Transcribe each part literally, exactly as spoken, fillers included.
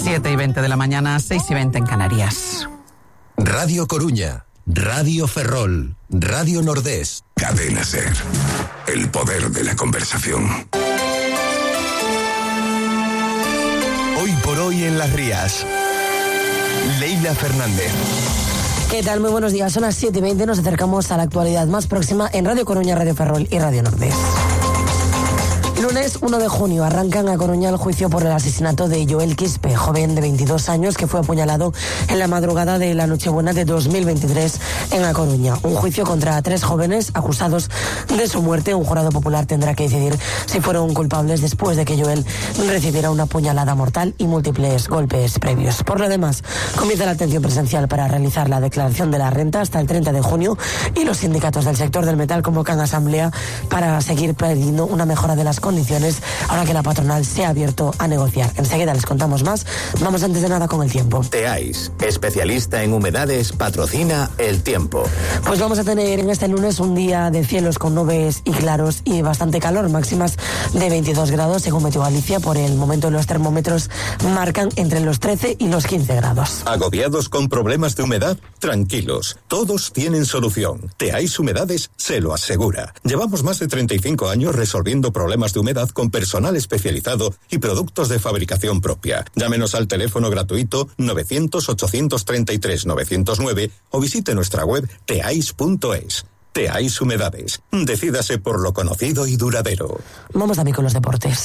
siete y veinte de la mañana, seis y veinte en Canarias. Radio Coruña, Radio Ferrol, Radio Nordés. Cadena Ser, el poder de la conversación. Hoy por hoy en Las Rías, Leila Fernández. ¿Qué tal? Muy buenos días. Son las siete y veinte. Nos acercamos a la actualidad más próxima en Radio Coruña, Radio Ferrol y Radio Nordés. Lunes uno de junio arranca en A Coruña el juicio por el asesinato de Joel Quispe, joven de veintidós años que fue apuñalado en la madrugada de la Nochebuena de dos mil veintitrés en A Coruña. Un juicio contra tres jóvenes acusados de su muerte. Un jurado popular tendrá que decidir si fueron culpables después de que Joel recibiera una puñalada mortal y múltiples golpes previos. Por lo demás, comienza la atención presencial para realizar la declaración de la renta hasta el treinta de junio y los sindicatos del sector del metal convocan asamblea para seguir pidiendo una mejora de las condiciones condiciones ahora que la patronal se ha abierto a negociar. Enseguida les contamos más. Vamos antes de nada con el tiempo. Teais, especialista en humedades, patrocina el tiempo. Pues vamos a tener en este lunes un día de cielos con nubes y claros y bastante calor, máximas de veintidós grados según Meteo Galicia. Por el momento los termómetros marcan entre los trece y los quince grados. ¿Agobiados con problemas de humedad? Tranquilos, todos tienen solución. Teais Humedades se lo asegura. Llevamos más de treinta y cinco años resolviendo problemas de humedad con personal especializado y productos de fabricación propia. Llámenos al teléfono gratuito novecientos, ochocientos treinta y tres, novecientos nueve o visite nuestra web teais punto es. Teais Humedades. Decídase por lo conocido y duradero. Vamos también con los deportes.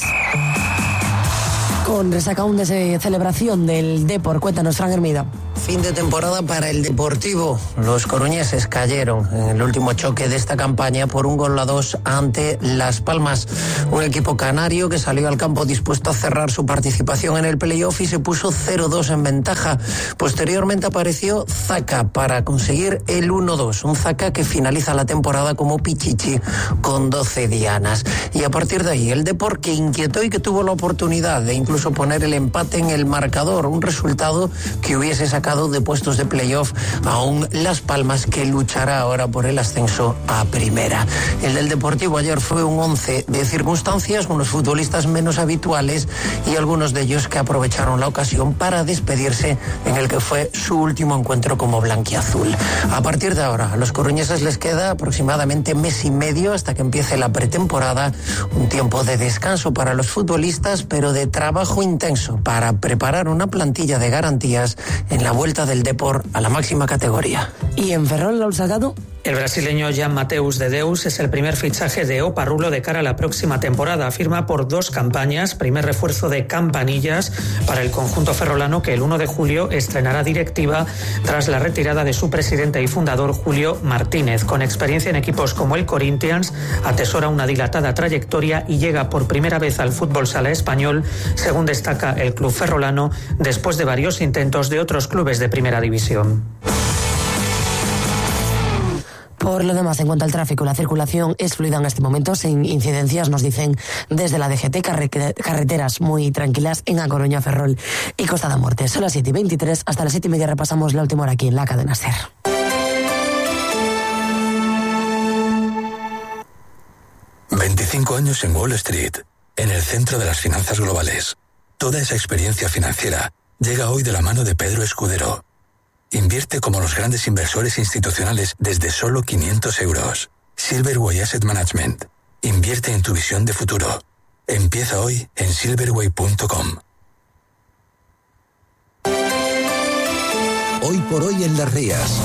Con resaca aún de celebración del Depor. Cuéntanos, Fran Hermida. Fin de temporada para el Deportivo. Los coruñeses cayeron en el último choque de esta campaña por un gol a dos ante Las Palmas. Un equipo canario que salió al campo dispuesto a cerrar su participación en el playoff y se puso cero dos en ventaja. Posteriormente apareció Zaca para conseguir el uno dos. Un Zaca que finaliza la temporada como Pichichi con doce dianas. Y a partir de ahí el Depor que inquietó y que tuvo la oportunidad de incluso poner el empate en el marcador, un resultado que hubiese sacado de puestos de playoff a un Las Palmas que luchará ahora por el ascenso a primera. El del Deportivo ayer fue un once de circunstancias, unos futbolistas menos habituales y algunos de ellos que aprovecharon la ocasión para despedirse en el que fue su último encuentro como blanquiazul. A partir de ahora, a los coruñeses les queda aproximadamente mes y medio hasta que empiece la pretemporada, un tiempo de descanso para los futbolistas, pero de trabajo intenso para preparar una plantilla de garantías en la vuelta del Depor a la máxima categoría. ¿Y en Ferrol, Raúl Salgado? El brasileño Jan Mateus de Deus es el primer fichaje de Oparrulo de cara a la próxima temporada. Firma por dos campañas, primer refuerzo de Campanillas para el conjunto ferrolano que el uno de julio estrenará directiva tras la retirada de su presidente y fundador Julio Martínez. Con experiencia en equipos como el Corinthians, atesora una dilatada trayectoria y llega por primera vez al fútbol sala español, según destaca el club ferrolano, después de varios intentos de otros clubes de primera división. Por lo demás, en cuanto al tráfico, la circulación es fluida en este momento, sin incidencias, nos dicen desde la D G T, carre- carreteras muy tranquilas en A Coruña, Ferrol y Costa da Morte. Son las siete y veintitrés, hasta las siete y media repasamos la última hora aquí en la Cadena Ser. veinticinco años en Wall Street, en el centro de las finanzas globales. Toda esa experiencia financiera llega hoy de la mano de Pedro Escudero. Invierte como los grandes inversores institucionales desde solo quinientos euros. Silverway Asset Management. Invierte en tu visión de futuro. Empieza hoy en silverway punto com. Hoy por hoy en Las Rías.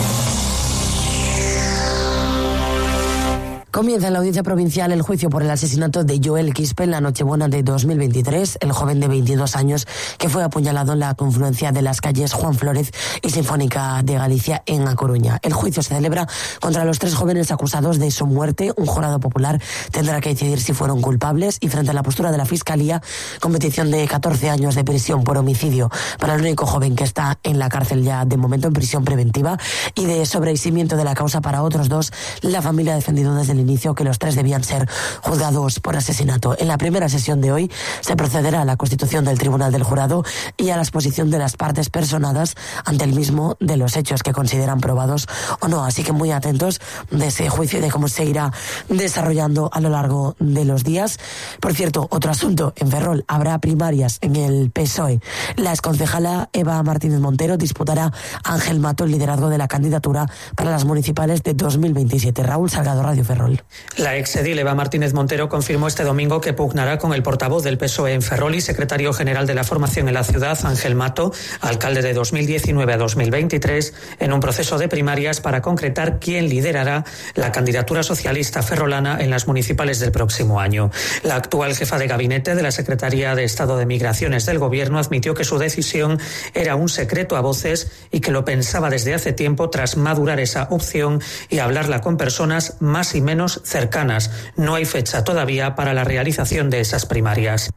Comienza en la audiencia provincial el juicio por el asesinato de Joel Quispe en la Nochebuena de dos mil veintitrés, el joven de veintidós años que fue apuñalado en la confluencia de las calles Juan Flórez y Sinfónica de Galicia en A Coruña. El juicio se celebra contra los tres jóvenes acusados de su muerte. Un jurado popular tendrá que decidir si fueron culpables y frente a la postura de la Fiscalía, con petición de catorce años de prisión por homicidio para el único joven que está en la cárcel ya de momento en prisión preventiva y de sobreseimiento de la causa para otros dos, la familia ha defendido desde el inicio que los tres debían ser juzgados por asesinato. En la primera sesión de hoy se procederá a la constitución del Tribunal del Jurado y a la exposición de las partes personadas ante el mismo de los hechos que consideran probados o no. Así que muy atentos de ese juicio y de cómo se irá desarrollando a lo largo de los días. Por cierto, otro asunto, en Ferrol habrá primarias en el P S O E. La exconcejala Eva Martínez Montero disputará a Ángel Mato el liderazgo de la candidatura para las municipales de dos mil veintisiete. Raúl Salgado, Radio Ferrol. La exedil Eva Martínez Montero confirmó este domingo que pugnará con el portavoz del P S O E en Ferrol y secretario general de la formación en la ciudad, Ángel Mato, alcalde de dos mil diecinueve a dos mil veintitrés, en un proceso de primarias para concretar quién liderará la candidatura socialista ferrolana en las municipales del próximo año. La actual jefa de gabinete de la Secretaría de Estado de Migraciones del Gobierno admitió que su decisión era un secreto a voces y que lo pensaba desde hace tiempo tras madurar esa opción y hablarla con personas más y menos cercanas. No hay fecha todavía para la realización de esas primarias.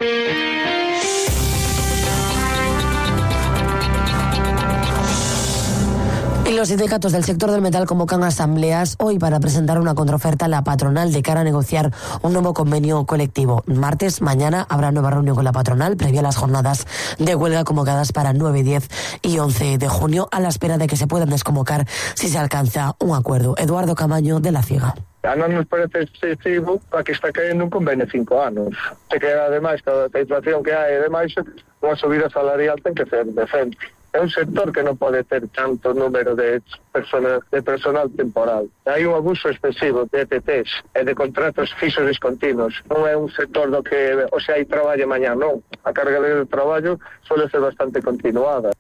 Los sindicatos del sector del metal convocan asambleas hoy para presentar una contraoferta a la patronal de cara a negociar un nuevo convenio colectivo. Martes, mañana, habrá nueva reunión con la patronal previa a las jornadas de huelga convocadas para nueve, diez y once de junio, a la espera de que se puedan desconvocar si se alcanza un acuerdo. Eduardo Camaño, de La Ciega. A non nos parece excesivo a que está caendo un convenio cinco anos. Se que ademais, cada inflación que hai, ademais, unha subida salarial ten que ser decente. É un sector que non pode ter tanto número de personas, de personal temporal. Hai un abuso excesivo de E T Ts e de contratos fixos discontinuos. Non é un sector do que, o sea, hai traballo mañá, non. A carga de traballo suele ser bastante continuada.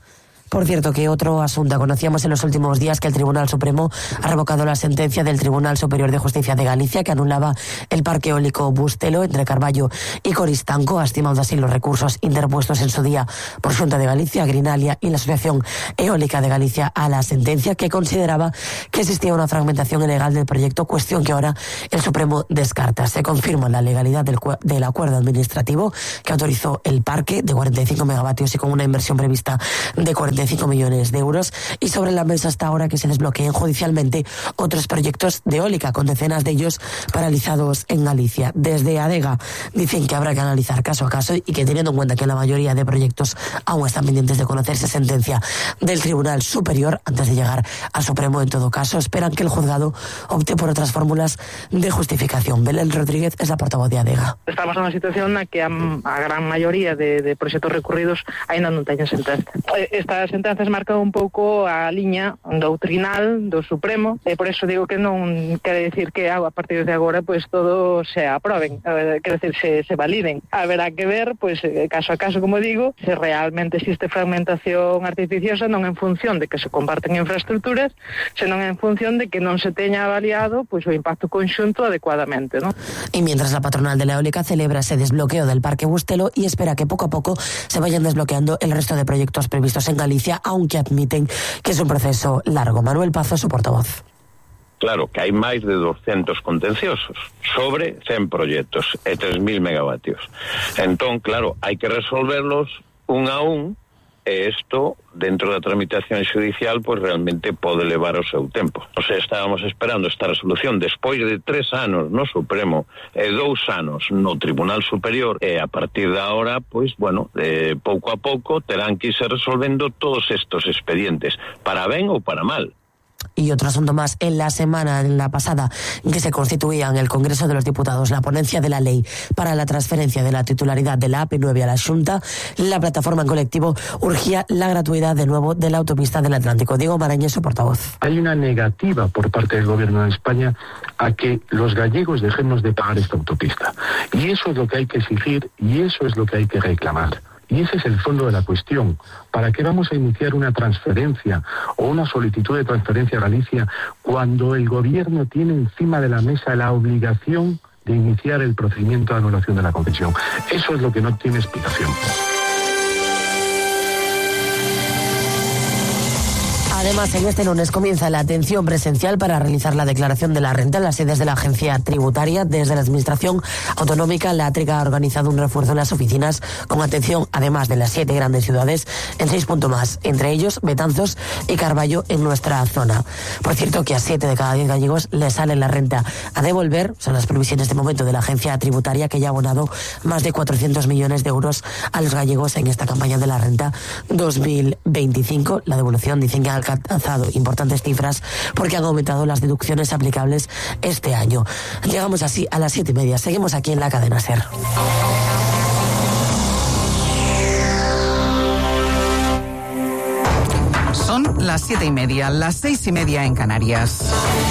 Por cierto, que otro asunto. Conocíamos en los últimos días que el Tribunal Supremo ha revocado la sentencia del Tribunal Superior de Justicia de Galicia que anulaba el parque eólico Bustelo entre Carballo y Coristanco, ha estimado así los recursos interpuestos en su día por Xunta de Galicia, Grinalia y la Asociación Eólica de Galicia a la sentencia, que consideraba que existía una fragmentación ilegal del proyecto, cuestión que ahora el Supremo descarta. Se confirma la legalidad del, del acuerdo administrativo que autorizó el parque de cuarenta y cinco megavatios y con una inversión prevista de cuarenta y cinco millones de euros, y sobre la mesa hasta ahora que se desbloqueen judicialmente otros proyectos de eólica, con decenas de ellos paralizados en Galicia. Desde ADEGA dicen que habrá que analizar caso a caso y que, teniendo en cuenta que la mayoría de proyectos aún están pendientes de conocerse sentencia del Tribunal Superior antes de llegar al Supremo, en todo caso esperan que el juzgado opte por otras fórmulas de justificación. Belén Rodríguez es la portavoz de ADEGA. Estamos en una situación na que a, a gran maioría de, de proxectos recurridos ainda non teñen sentencia. Estas sentenzas marcan un pouco a liña doutrinal do Supremo, e por eso digo que non quere decir que a partir de agora pues todo se aproben, quere decir se, se validen. Haberá que ver, pues caso a caso, como digo, se realmente existe fragmentación artificiosa, non en función de que se comparten infraestructuras, senón en función de que non se teña avaliado pues o impacto conxunto adecuadamente, ¿no? Y mientras la patronal de la eólica celebra ese desbloqueo del parque Bustelo y espera que poco a poco se vayan desbloqueando el resto de proyectos previstos en Galicia, aunque admiten que es un proceso largo. Manuel Pazo, su portavoz. Claro, que hai máis de doscientos contenciosos sobre cen proxectos e tres mil megavatios. Entón, claro, hai que resolverlos un a un, e isto, dentro da tramitación xudicial, pois realmente pode levar o seu tempo. O sea, estábamos esperando esta resolución despois de tres anos no Supremo e dous anos no Tribunal Superior, e a partir de ahora, pois, bueno, eh, pouco a pouco terán que irse resolvendo todos estos expedientes, para ben ou para mal. Y otro asunto más, en la semana, en la pasada, en que se constituía en el Congreso de los Diputados la ponencia de la ley para la transferencia de la titularidad de la A P nueve a la Xunta, la plataforma en colectivo urgía la gratuidad de nuevo de la autopista del Atlántico. Diego Marañez, su portavoz. Hay una negativa por parte del Gobierno de España a que los gallegos dejemos de pagar esta autopista. Y eso es lo que hay que exigir y eso es lo que hay que reclamar. Y ese es el fondo de la cuestión. ¿Para qué vamos a iniciar una transferencia o una solicitud de transferencia a Galicia cuando el Gobierno tiene encima de la mesa la obligación de iniciar el procedimiento de anulación de la concesión? Eso es lo que no tiene explicación. ADEGA Además, en este lunes comienza la atención presencial para realizar la declaración de la renta en las sedes de la agencia tributaria. Desde la Administración Autonómica, la ATRIC ha organizado un refuerzo en las oficinas con atención, además de las siete grandes ciudades, en seis puntos más, entre ellos Betanzos y Carballo en nuestra zona. Por cierto, que a siete de cada diez gallegos les sale la renta a devolver. Son las previsiones de momento de la agencia tributaria, que ya ha abonado más de cuatrocientos millones de euros a los gallegos en esta campaña de la renta dos mil veinticinco. La devolución, dicen que ha alcanzado importantes cifras porque han aumentado las deducciones aplicables este año. Llegamos así a las siete y media. Seguimos aquí en la cadena SER. Son las siete y media, las seis y media en Canarias.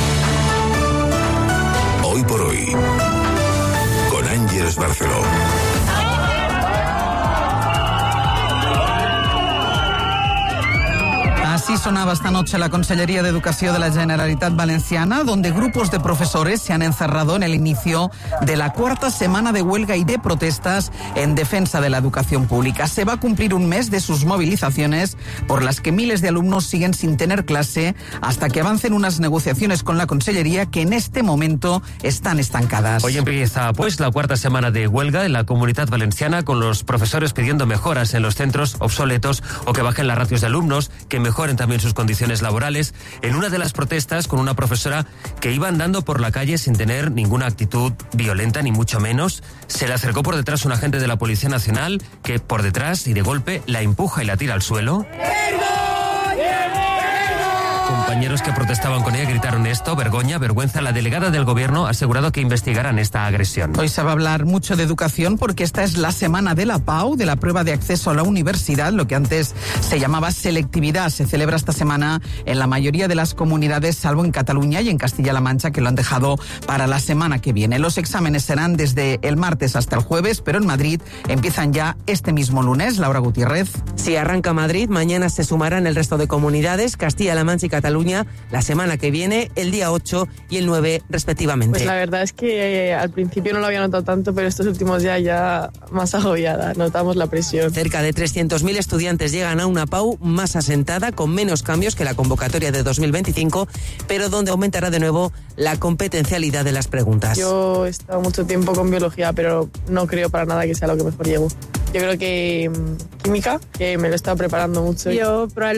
Hoy por hoy, con Ángeles Barceló. Así sonaba esta noche la Consellería de Educación de la Generalitat Valenciana, donde grupos de profesores se han encerrado en el inicio de la cuarta semana de huelga y de protestas en defensa de la educación pública. Se va a cumplir un mes de sus movilizaciones, por las que miles de alumnos siguen sin tener clase hasta que avancen unas negociaciones con la Consellería que en este momento están estancadas. Hoy empieza pues la cuarta semana de huelga en la Comunitat Valenciana, con los profesores pidiendo mejoras en los centros obsoletos o que bajen las ratios de alumnos, que mejoren también sus condiciones laborales. En una de las protestas, con una profesora que iba andando por la calle sin tener ninguna actitud violenta, ni mucho menos, se le acercó por detrás un agente de la Policía Nacional que por detrás y de golpe la empuja y la tira al suelo. Compañeros que protestaban con ella gritaron esto: vergoña, vergüenza. La delegada del gobierno ha asegurado que investigarán esta agresión. Hoy se va a hablar mucho de educación porque esta es la semana de la PAU, de la prueba de acceso a la universidad, lo que antes se llamaba selectividad. Se celebra esta semana en la mayoría de las comunidades, salvo en Cataluña y en Castilla-La Mancha, que lo han dejado para la semana que viene. Los exámenes serán desde el martes hasta el jueves, pero en Madrid empiezan ya este mismo lunes. Laura Gutiérrez. Si arranca Madrid, mañana se sumarán el resto de comunidades, Castilla-La Mancha y Cataluña, la semana que viene, el día ocho y el nueve respectivamente. Pues la verdad es que eh, al principio no lo había notado tanto, pero estos últimos días ya más agobiada, notamos la presión. Cerca de trescientos mil estudiantes llegan a una PAU más asentada, con menos cambios que la convocatoria de dos mil veinticinco, pero donde aumentará de nuevo la competencialidad de las preguntas. Yo he estado mucho tiempo con biología, pero no creo para nada que sea lo que mejor llevo. Yo creo que química, que me lo he estado preparando mucho. Yo probablemente